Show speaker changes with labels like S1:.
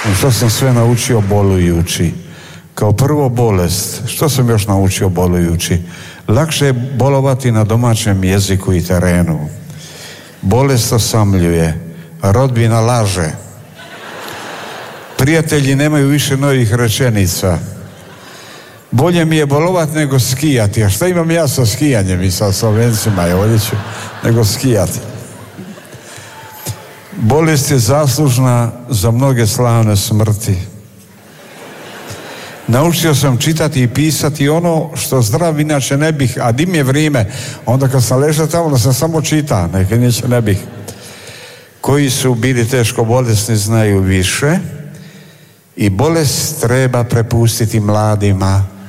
S1: Što sam sve naučio bolujući? Kao prvo bolest. Što sam još naučio bolujući? Lakše je bolovati na domaćem jeziku i terenu. Bolest osamljuje, rodbina laže. Prijatelji nemaju više novih rečenica. Bolje mi je bolovat nego skijati. A šta imam ja sa skijanjem i sa Slovencima, ovdje ću, nego skijati. Bolest je zaslužna za mnoge slavne smrti. Naučio sam čitati i pisati ono što zdrav inače ne bih, a di mi je vrijeme, onda kad sam ležao tamo da sam samo čita, neke neće ne bih. Koji su bili teško bolesni znaju više i bolest treba prepustiti mladima